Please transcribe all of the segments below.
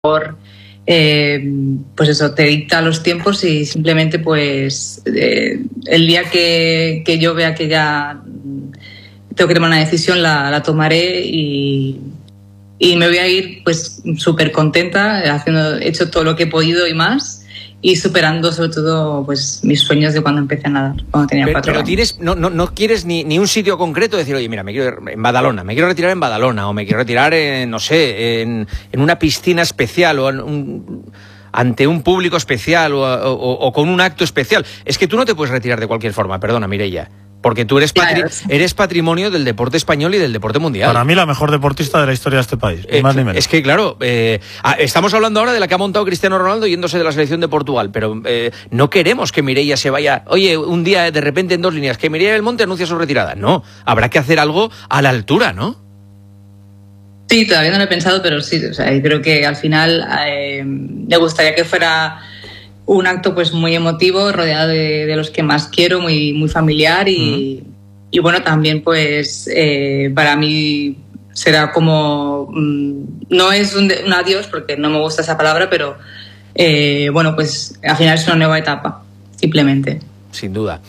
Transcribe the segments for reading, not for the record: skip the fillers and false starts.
pues eso, te dicta los tiempos y simplemente pues el día que yo vea que ya tengo que tomar una decisión la tomaré y me voy a ir pues súper contenta, hecho todo lo que he podido y más, y superando sobre todo pues mis sueños de cuando empecé a nadar, cuando tenía 4 años. Tienes, no quieres ni un sitio concreto, decir, oye, mira, me quiero ir en Badalona, me quiero retirar en Badalona, o me quiero retirar en, no sé, en una piscina especial, o ante un público especial, o con un acto especial. Es que tú no te puedes retirar de cualquier forma, perdona, Mireia. Porque tú eres patrimonio del deporte español y del deporte mundial. Para mí la mejor deportista de la historia de este país, ni más ni menos. Es que claro, estamos hablando ahora de la que ha montado Cristiano Ronaldo yéndose de la selección de Portugal, pero no queremos que Mireia se vaya, oye, un día de repente en 2 líneas, que Mireia Belmonte anuncia su retirada. No, habrá que hacer algo a la altura, ¿no? Sí, todavía no lo he pensado, pero sí, o sea, creo que al final me gustaría que fuera un acto pues muy emotivo, rodeado de los que más quiero, muy familiar y bueno, también pues para mí será como, no es un adiós porque no me gusta esa palabra, pero bueno, pues al final es una nueva etapa, simplemente. Sin duda.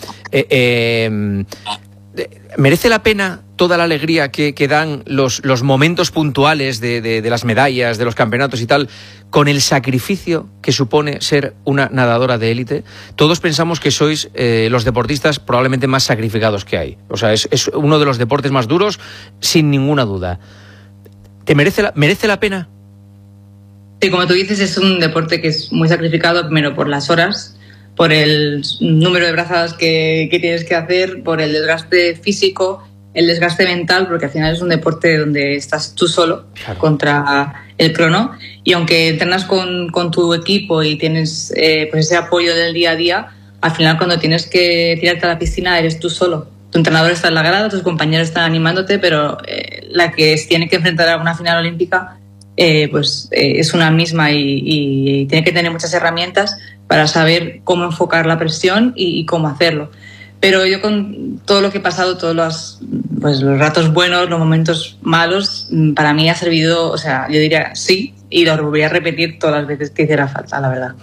¿Merece la pena toda la alegría que dan los momentos puntuales de las medallas, de los campeonatos y tal, con el sacrificio que supone ser una nadadora de élite? Todos pensamos que sois los deportistas probablemente más sacrificados que hay. O sea, es uno de los deportes más duros, sin ninguna duda. ¿Te merece la pena? Sí, como tú dices, es un deporte que es muy sacrificado, primero por las horas, por el número de brazadas que tienes que hacer, por el desgaste físico, el desgaste mental, porque al final es un deporte donde estás tú solo, claro, contra el crono, y aunque entrenas con tu equipo y tienes pues ese apoyo del día a día, al final cuando tienes que tirarte a la piscina eres tú solo. Tu entrenador está en la grada, tus compañeros están animándote, pero la que tiene que enfrentar a una final olímpica pues es una misma y tiene que tener muchas herramientas para saber cómo enfocar la presión y cómo hacerlo. Pero yo con todo lo que he pasado, todos los ratos buenos, los momentos malos, para mí ha servido, o sea, yo diría sí, y lo volvería a repetir todas las veces que hiciera falta, la verdad.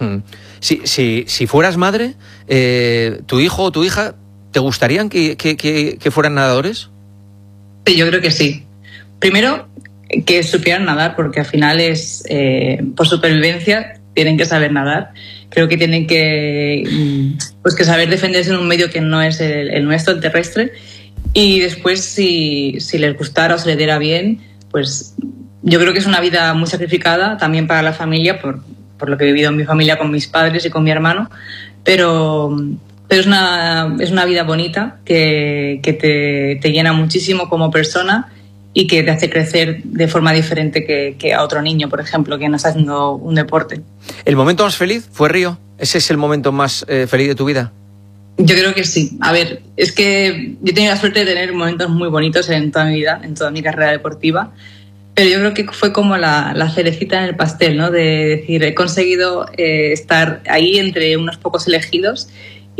Si fueras madre, ¿tu hijo o tu hija te gustarían que fueran nadadores? Sí, yo creo que sí. Primero, que supieran nadar, porque al final es por supervivencia, tienen que saber nadar. Creo que tienen que saber defenderse en un medio que no es el nuestro, el terrestre. Y después, si les gustara o se les diera bien, pues yo creo que es una vida muy sacrificada también para la familia, por lo que he vivido en mi familia con mis padres y con mi hermano. Pero es una vida bonita que te llena muchísimo como persona y que te hace crecer de forma diferente que a otro niño, por ejemplo, que no está haciendo un deporte. ¿El momento más feliz fue Río? ¿Ese es el momento más feliz de tu vida? Yo creo que sí. A ver, es que yo he tenido la suerte de tener momentos muy bonitos en toda mi vida, en toda mi carrera deportiva, pero yo creo que fue como la cerecita en el pastel, ¿no? De decir, he conseguido estar ahí entre unos pocos elegidos.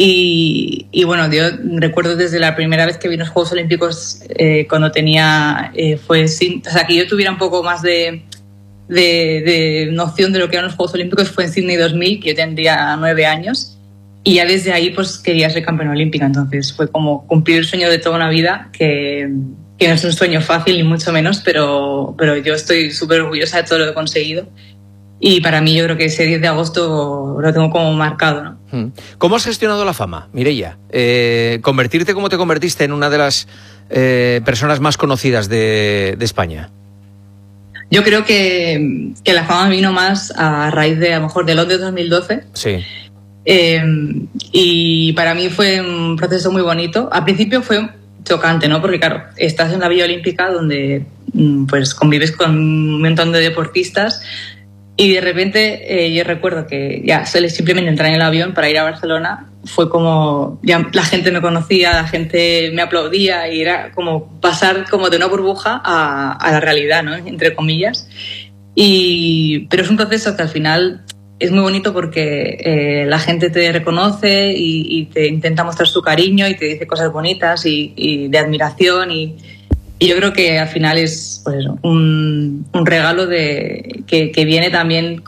Y bueno, yo recuerdo desde la primera vez que vi los Juegos Olímpicos, cuando tenía, que yo tuviera un poco más de noción de lo que eran los Juegos Olímpicos, fue en Sydney 2000, que yo tendría 9 años, y ya desde ahí pues quería ser campeona olímpica. Entonces fue como cumplir el sueño de toda una vida, que no es un sueño fácil ni mucho menos, pero yo estoy súper orgullosa de todo lo que he conseguido. Y para mí yo creo que ese 10 de agosto lo tengo como marcado, ¿no? ¿Cómo has gestionado la fama, Mireia? Convertirte como te convertiste en una de las personas más conocidas de España. Yo creo que la fama vino más a raíz de, a lo mejor, de Londres 2012. Sí. Y para mí fue un proceso muy bonito. Al principio fue chocante, ¿no? Porque claro, estás en la Villa Olímpica donde pues convives con un montón de deportistas. Y de repente yo recuerdo que ya simplemente entrar en el avión para ir a Barcelona fue como, ya la gente me conocía, la gente me aplaudía y era como pasar como de una burbuja a la realidad, ¿no? Entre comillas. Pero es un proceso que al final es muy bonito porque la gente te reconoce y te intenta mostrar su cariño y te dice cosas bonitas y de admiración Y yo creo que al final es pues eso, un regalo que viene también